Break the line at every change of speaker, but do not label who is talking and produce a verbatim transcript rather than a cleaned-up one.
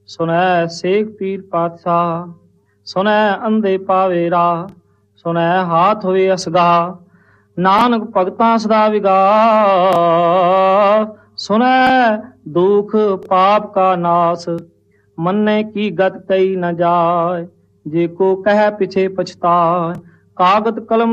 ਸੁਣੈ ਸੇਖ ਪੀਰ ਪਾਤਸ਼ਾਹ। ਸੁਣੈ ਅੰਧੇ ਪਾਵੇ ਰਾਹ, ਸੁਣੈ ਹਾਥ ਹੋਏ ਅਸਗਾ, ਨਾਨਕ ਭਗਤਾਂ ਸਦਾ ਵਿਗਾ। ਸੁਣੈ ਦੁਖ ਪਾਪ ਕਾ ਨਾਸ, ਮੰਨੇ ਕੀ ਗਤ ਕਈ ਨ ਜਾਏ, ਜੇ ਕੋ ਕਹਿ ਪਿਛੇ ਪਛਤਾਏ। ਕਾਗਦ ਕਲਮ